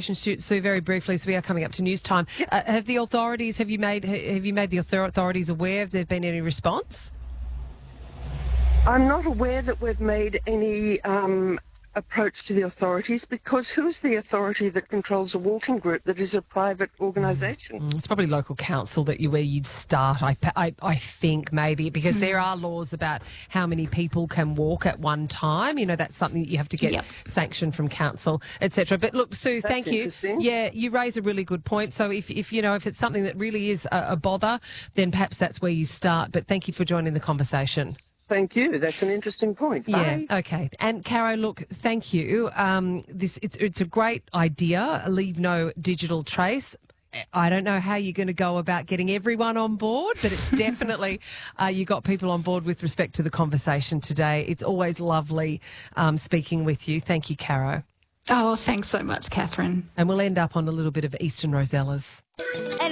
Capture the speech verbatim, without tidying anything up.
Sue, Sue, very briefly, so we are coming up to news time. Yep. Uh, have the authorities, have you made have you made the author- authorities aware? Have there been any response? I'm not aware that we've made any um, approach to the authorities, because who's the authority that controls a walking group that is a private organisation? Mm, it's probably local council that you where you'd start, I, I, I think, maybe, because mm. there are laws about how many people can walk at one time. You know, that's something that you have to get yep. sanctioned from council, et cetera. But look, Sue, that's thank you. Yeah, you raise a really good point. So if, if you know, if it's something that really is a, a bother, then perhaps that's where you start. But thank you for joining the conversation. Thank you. That's an interesting point. Bye. Yeah, okay. And, Caro, look, thank you. Um, this it's, it's a great idea, leave no digital trace. I don't know how you're going to go about getting everyone on board, but it's definitely uh, you got people on board with respect to the conversation today. It's always lovely um, speaking with you. Thank you, Caro. Oh, thanks so much, Catherine. And we'll end up on a little bit of Eastern Rosellas.